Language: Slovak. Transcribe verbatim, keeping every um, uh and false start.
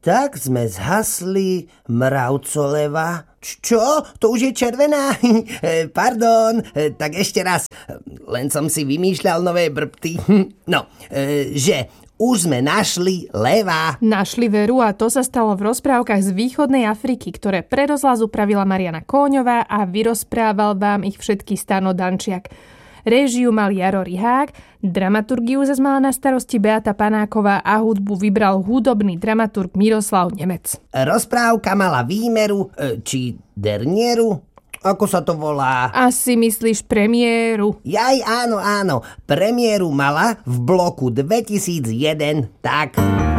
Tak sme zhasli mravcoleva. Čo? To už je červená? Pardon, tak ešte raz. Len som si vymýšľal nové brbty. No, že už sme našli leva. Našli veru a to sa stalo v rozprávkach z východnej Afriky, ktoré pre rozhlas upravila Mariana Kóňová a vyrozprával vám ich všetky Stano Dančiak. Réžiu mal Jaro Rihák, dramaturgiu zase mala na starosti Beata Panáková a hudbu vybral hudobný dramaturg Miroslav Nemec. Rozprávka mala výmeru, či dernieru, ako sa to volá? Asi myslíš premiéru. Jaj, áno, áno, premiéru mala v bloku dvetisícjeden, tak...